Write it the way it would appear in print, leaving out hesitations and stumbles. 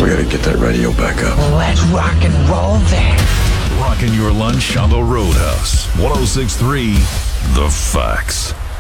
We gotta get that radio back up. Let's rock and roll then. Rocking your lunch on the Roadhouse. 106.3 The Facts.